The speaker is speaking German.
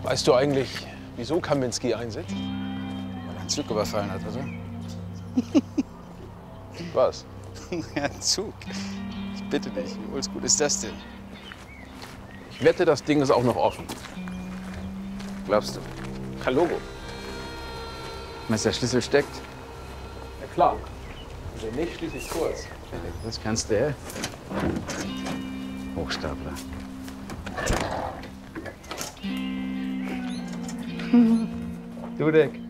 Weißt du eigentlich, wieso Kaminski einsetzt? Weil er einen Zug überfallen hat, oder? Was? Ja, ein Zug. Ich bitte dich, wie oldschool ist das denn? Ich wette, das Ding ist auch noch offen. Glaubst du? Kein Logo. Meinst du, der Schlüssel steckt? Ja klar. Wenn nicht, schließe ich kurz. Das kannst du, ja? Hochstapler. Dudek.